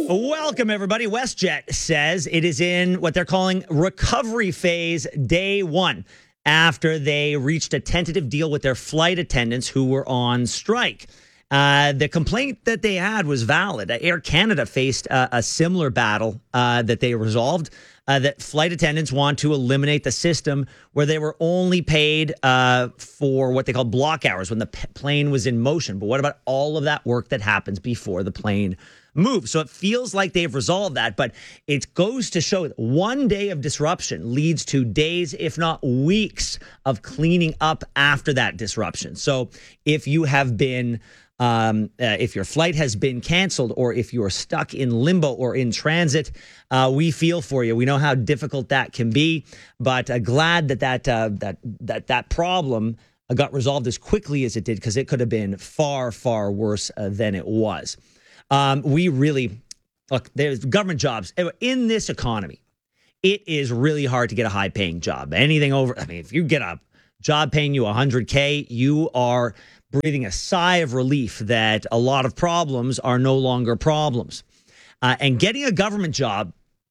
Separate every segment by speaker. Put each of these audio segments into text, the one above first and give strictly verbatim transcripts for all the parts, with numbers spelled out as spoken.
Speaker 1: Welcome, everybody. WestJet says it is in what they're calling recovery phase day one after they reached a tentative deal with their flight attendants who were on strike. Uh, the complaint that they had was valid. Air Canada faced uh, a similar battle uh, that they resolved, uh, that flight attendants want to eliminate the system where they were only paid uh, for what they call block hours when the p- plane was in motion. But what about all of that work that happens before the plane moves? So it feels like they've resolved that, but it goes to show that one day of disruption leads to days, if not weeks, of cleaning up after that disruption. So if you have been Um, uh, if your flight has been canceled, or if you are stuck in limbo or in transit, uh, we feel for you. We know how difficult that can be, but uh, glad that that uh, that that that problem got resolved as quickly as it did, because it could have been far, far worse uh, than it was. Um, we really look. There's government jobs in this economy. It is really hard to get a high-paying job. Anything over, I mean, if you get a job paying you one hundred K, you are breathing a sigh of relief that a lot of problems are no longer problems. Uh, and getting a government job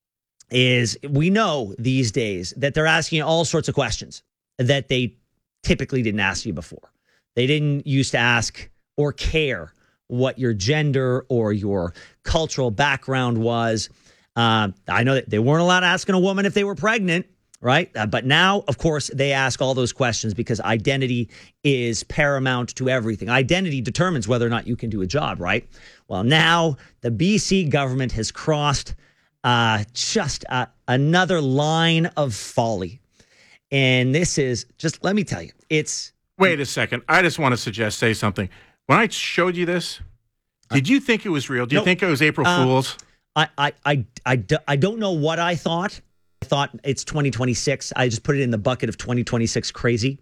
Speaker 1: is, we know these days that they're asking you all sorts of questions that they typically didn't ask you before. They didn't used to ask or care what your gender or your cultural background was. Uh, I know that they weren't allowed asking a woman if they were pregnant. Right. Uh, but now, of course, they ask all those questions because identity is paramount to everything. Identity determines whether or not you can do a job. Right. Well, now the B C government has crossed uh, just uh, another line of folly. And this is just, let me tell you, it's.
Speaker 2: Wait a second. I just want to suggest, say something. When I showed you this, did you think it was real? Do you
Speaker 1: no,
Speaker 2: think it was April
Speaker 1: uh,
Speaker 2: Fool's?
Speaker 1: I, I, I, I, I don't know what I thought. I thought it's twenty twenty-six. I just put it in the bucket of twenty twenty-six crazy.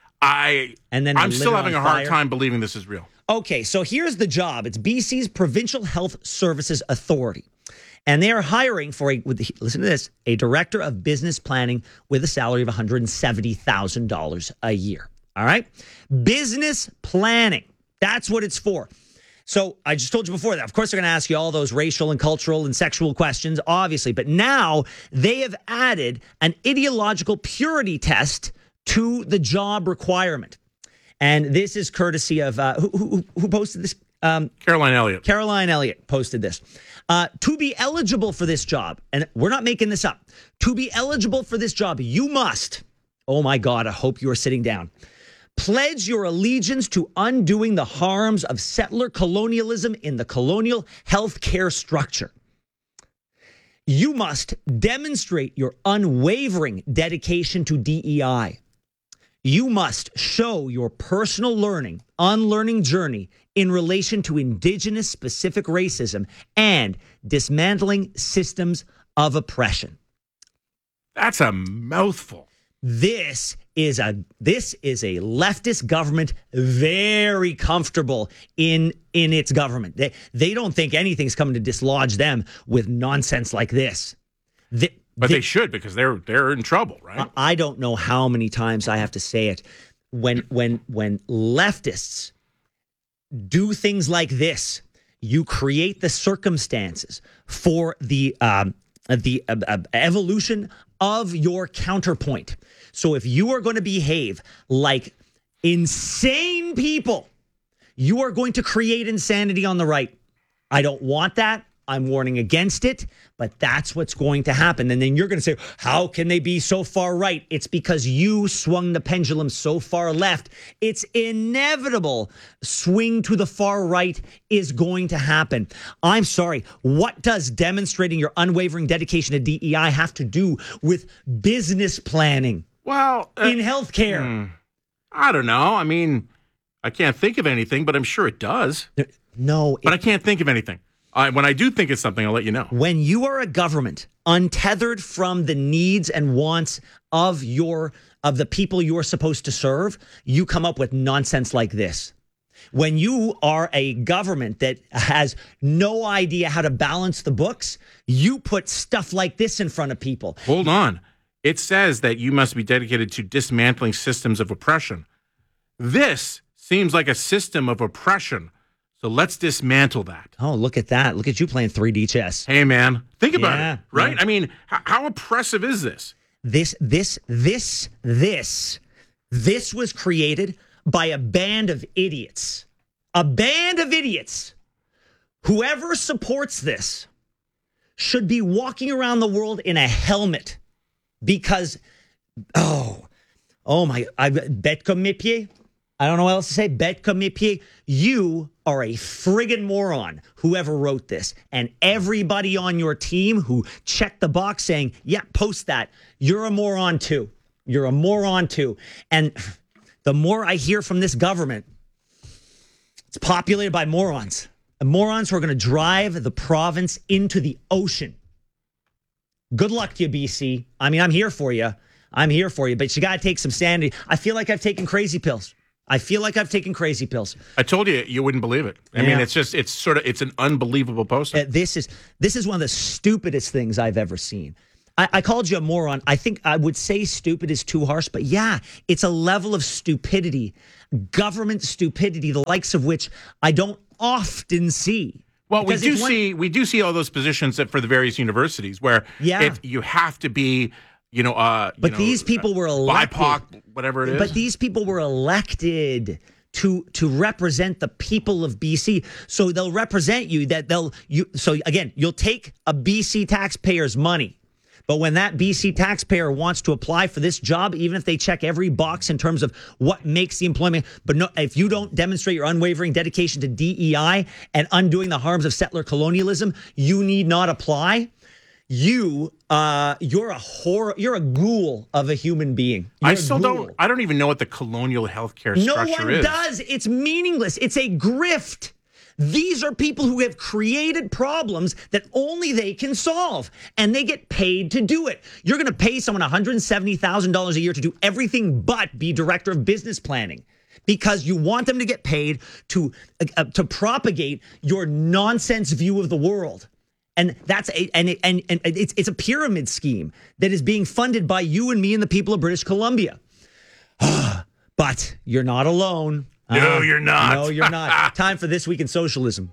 Speaker 2: I
Speaker 1: and then
Speaker 2: I'm
Speaker 1: I
Speaker 2: still having a hard
Speaker 1: fire.
Speaker 2: time believing this is real.
Speaker 1: Okay, so here's the job. It's B C's Provincial Health Services Authority. And they are hiring for a, listen to this, a director of business planning with a salary of one hundred seventy thousand dollars a year. All right? Business planning. That's what it's for. So I just told you before that, of course, they're going to ask you all those racial and cultural and sexual questions, obviously. But now they have added an ideological purity test to the job requirement. And this is courtesy of, uh, who, who, who posted this? Um,
Speaker 2: Caroline Elliott.
Speaker 1: Caroline Elliott posted this. Uh, to be eligible for this job, and we're not making this up, to be eligible for this job, you must, oh my God, I hope you are sitting down, pledge your allegiance to undoing the harms of settler colonialism in the colonial healthcare structure. You must demonstrate your unwavering dedication to D E I. You must show your personal learning, unlearning journey in relation to Indigenous specific racism and dismantling systems of oppression.
Speaker 2: That's a mouthful.
Speaker 1: This is a this is a leftist government very comfortable in in its government. They they don't think anything's coming to dislodge them with nonsense like this. They,
Speaker 2: but
Speaker 1: they,
Speaker 2: they should, because they're they're in trouble, right?
Speaker 1: I don't know how many times I have to say it. When when when leftists do things like this, you create the circumstances for the um, the uh, uh, evolution of your counterpoint. So if you are going to behave like insane people, you are going to create insanity on the right. I don't want that. I'm warning against it, but that's what's going to happen. And then you're going to say, how can they be so far right? It's because you swung the pendulum so far left. It's inevitable. Swing to the far right is going to happen. I'm sorry. What does demonstrating your unwavering dedication to D E I have to do with business planning?
Speaker 2: Well, uh,
Speaker 1: in healthcare.
Speaker 2: Hmm, I don't know. I mean, I can't think of anything, but I'm sure it does.
Speaker 1: No.
Speaker 2: But
Speaker 1: it,
Speaker 2: I can't think of anything. I, when I do think it's something, I'll let you know.
Speaker 1: When you are a government untethered from the needs and wants of your of the people you are supposed to serve, you come up with nonsense like this. When you are a government that has no idea how to balance the books, you put stuff like this in front of people.
Speaker 2: Hold on. It says that you must be dedicated to dismantling systems of oppression. This seems like a system of oppression. So let's dismantle that.
Speaker 1: Oh, look at that. Look at you playing three D chess.
Speaker 2: Hey, man, think about
Speaker 1: Yeah,
Speaker 2: it, right?
Speaker 1: yeah.
Speaker 2: I mean, how, how oppressive is this?
Speaker 1: This, this, this, this, this was created by a band of idiots. A band of idiots. Whoever supports this should be walking around the world in a helmet because, oh, oh my, I bet comme mes pieds. I don't know what else to say. Bet comme mes pieds. You are a friggin' moron, whoever wrote this. And everybody on your team who checked the box saying, yeah, post that. You're a moron too. You're a moron too. And the more I hear from this government, it's populated by morons. The morons who are going to drive the province into the ocean. Good luck to you, B C. I mean, I'm here for you. I'm here for you, but you got to take some sanity. I feel like I've taken crazy pills. I feel like I've taken crazy pills.
Speaker 2: I told you, you wouldn't believe it. I
Speaker 1: Yeah.
Speaker 2: mean, it's just, it's sort of, it's an unbelievable poster.
Speaker 1: Uh, this is this is one of the stupidest things I've ever seen. I, I called you a moron. I think I would say stupid is too harsh, but yeah, it's a level of stupidity, government stupidity, the likes of which I don't often see.
Speaker 2: Well, we
Speaker 1: Because
Speaker 2: do
Speaker 1: it's one-
Speaker 2: see we do see all those positions that for the various universities where
Speaker 1: Yeah.
Speaker 2: if you have to be, you know, uh, you
Speaker 1: But
Speaker 2: know,
Speaker 1: these people were elected.
Speaker 2: B I P O C, whatever it is.
Speaker 1: But these people were elected to to represent the people of B C. So they'll represent you. That they'll you. So again, you'll take a B C taxpayer's money. But when that B C taxpayer wants to apply for this job, even if they check every box in terms of what makes the employment, but no, if you don't demonstrate your unwavering dedication to D E I and undoing the harms of settler colonialism, you need not apply. You, uh, you're a horror. You're a ghoul of a human being. You're
Speaker 2: I
Speaker 1: a
Speaker 2: still
Speaker 1: ghoul.
Speaker 2: don't. I don't even know what the colonial healthcare
Speaker 1: No
Speaker 2: structure
Speaker 1: one
Speaker 2: is.
Speaker 1: does. It's meaningless. It's a grift. These are people who have created problems that only they can solve, and they get paid to do it. You're going to pay someone one hundred seventy thousand dollars a year to do everything but be director of business planning because you want them to get paid to uh, to propagate your nonsense view of the world. And that's a, and it, and and it's it's a pyramid scheme that is being funded by you and me and the people of British Columbia. But you're not alone.
Speaker 2: No,
Speaker 1: Uh,
Speaker 2: you're not.
Speaker 1: No, you're not. Time for This Week in Socialism.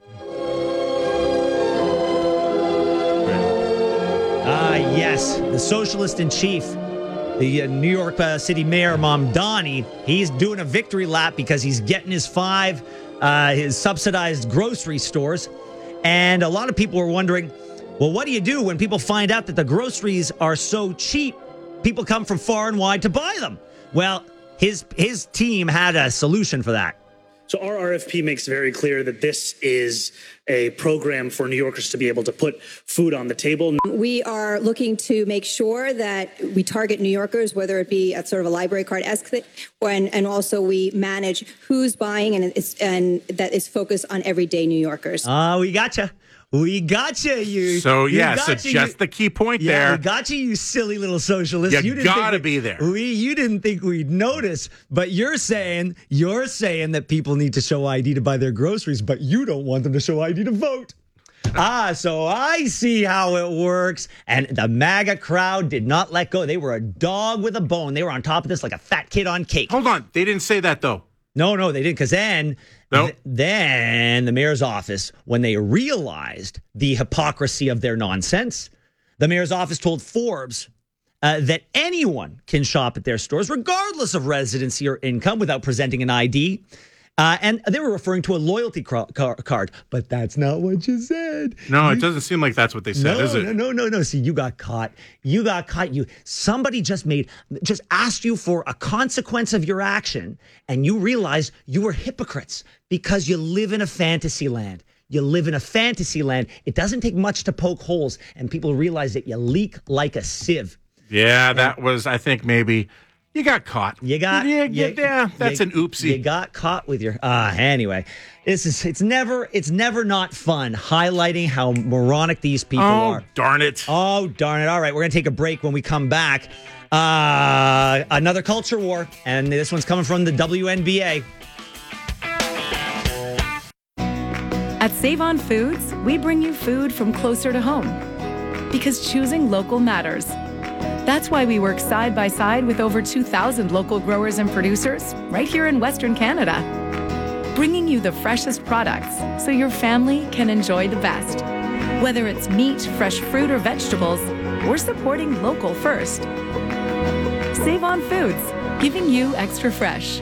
Speaker 1: Ah, yes, the socialist in chief, the uh, New York uh, City Mayor Mamdani. He's doing a victory lap because he's getting his five, uh, his subsidized grocery stores. And a lot of people are wondering, well, what do you do when people find out that the groceries are so cheap? People come from far and wide to buy them. Well, his his team had a solution for that.
Speaker 3: So our R F P makes very clear that this is a program for New Yorkers to be able to put food on the table.
Speaker 4: We are looking to make sure that we target New Yorkers, whether it be at sort of a library card-esque thing, or, and, and also we manage who's buying, and it's, and that is focused on everyday New Yorkers.
Speaker 1: Oh, we gotcha. We gotcha, you.
Speaker 2: So
Speaker 1: you
Speaker 2: yeah, so
Speaker 1: gotcha,
Speaker 2: just
Speaker 1: you.
Speaker 2: the key point
Speaker 1: Yeah,
Speaker 2: there.
Speaker 1: we got you, you silly little socialist.
Speaker 2: You
Speaker 1: didn't
Speaker 2: gotta
Speaker 1: think we-
Speaker 2: be there.
Speaker 1: We, you didn't think we'd notice, but you're saying you're saying that people need to show I D to buy their groceries, but you don't want them to show I D to vote. Ah, so I see how it works. And the MAGA crowd did not let go. They were a dog with a bone. They were on top of this like a fat kid on cake.
Speaker 2: Hold on, they didn't say that though.
Speaker 1: No, no, they didn't. Because then,
Speaker 2: Nope.
Speaker 1: th- then the mayor's office, when they realized the hypocrisy of their nonsense, the mayor's office told Forbes uh, that anyone can shop at their stores, regardless of residency or income, without presenting an I D. Uh, and they were referring to a loyalty cro- car- card, but that's not what you said.
Speaker 2: No,
Speaker 1: You
Speaker 2: it doesn't seem like that's what they said,
Speaker 1: no,
Speaker 2: is it?
Speaker 1: no, no, no, no. See, you got caught. You got caught. You somebody just made just asked you for a consequence of your action, and you realized you were hypocrites because you live in a fantasy land. You live in a fantasy land. It doesn't take much to poke holes, and people realize that you leak like a sieve.
Speaker 2: Yeah, that was, I think, maybe you got caught.
Speaker 1: You got
Speaker 2: yeah,
Speaker 1: you-
Speaker 2: yeah, yeah. That's
Speaker 1: you-
Speaker 2: an oopsie.
Speaker 1: You got caught with your ah. Anyway, this is it's never it's never not fun highlighting how moronic these people
Speaker 2: oh,
Speaker 1: are.
Speaker 2: darn it.
Speaker 1: Oh, darn it. All right, we're going to take a break. When we come back, uh, another culture war, and this one's coming from the W N B A.
Speaker 5: At Save On Foods, we bring you food from closer to home. Because choosing local matters. That's why we work side by side with over two thousand local growers and producers right here in Western Canada. bringing you the freshest products so your family can enjoy the best. Whether it's meat, fresh fruit, or vegetables, we're supporting local first. Save on Foods, giving you extra fresh.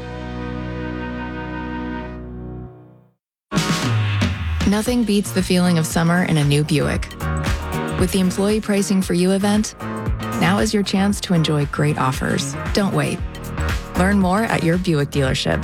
Speaker 6: Nothing beats the feeling of summer in a new Buick. With the Employee Pricing for You event, now is your chance to enjoy great offers. Don't wait. Learn more at your Buick dealership.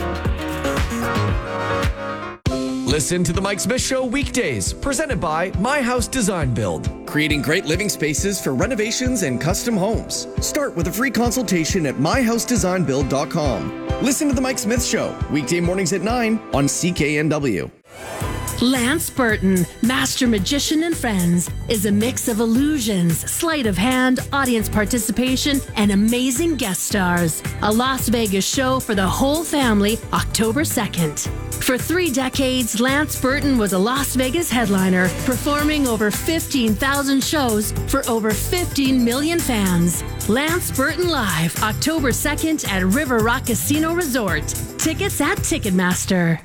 Speaker 7: Listen to The Mike Smith Show weekdays, presented by My House Design Build.
Speaker 8: Creating great living spaces for renovations and custom homes. Start with a free consultation at my house design build dot com. Listen to The Mike Smith Show, weekday mornings at nine on C K N W.
Speaker 9: Lance Burton, Master Magician and Friends, is a mix of illusions, sleight of hand, audience participation, and amazing guest stars. A Las Vegas show for the whole family, October second. For three decades, Lance Burton was a Las Vegas headliner, performing over fifteen thousand shows for over fifteen million fans. Lance Burton Live, October second at River Rock Casino Resort. Tickets at Ticketmaster.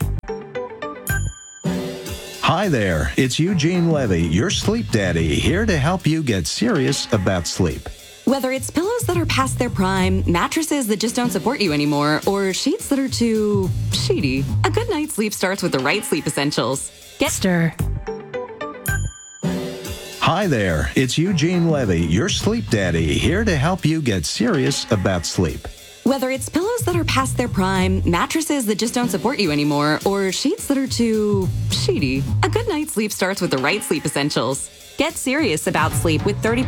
Speaker 10: Hi there, it's Eugene Levy, your sleep daddy, here to help you get serious about sleep.
Speaker 11: Whether it's pillows that are past their prime, mattresses that just don't support you anymore, or sheets that are too sheety, a good night's sleep starts with the right sleep essentials. Get Stir.
Speaker 10: Hi there, it's Eugene Levy, your sleep daddy, here to help you get serious about sleep.
Speaker 11: Whether it's pillows that are past their prime, mattresses that just don't support you anymore, or sheets that are too sheety, a good night's sleep starts with the right sleep essentials. Get serious about sleep with thirty